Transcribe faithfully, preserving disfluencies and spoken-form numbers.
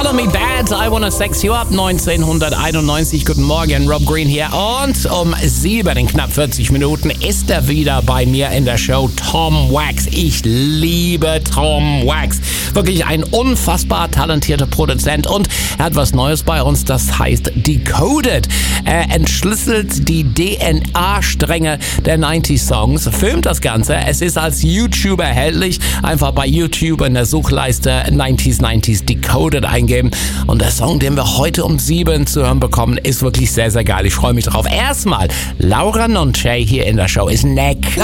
Follow Me Bad, I Wanna Sex You Up, neunzehnhunderteinundneunzig. Guten Morgen, Rob Green hier. Und um sieben, in knapp vierzig Minuten, ist er wieder bei mir in der Show, Tom Wax. Ich liebe Tom Wax. Wirklich ein unfassbar talentierter Produzent. Und er hat was Neues bei uns, das heißt Decoded. Er entschlüsselt die D N A-Stränge der neunziger Songs, filmt das Ganze. Es ist als YouTube erhältlich. Einfach bei YouTube in der Suchleiste neunziger neunziger Decoded eingeben. Und der Song, den wir heute um sieben zu hören bekommen, ist wirklich sehr, sehr geil. Ich freue mich drauf. Erstmal, Laura Nonchay hier in der Show ist Neck.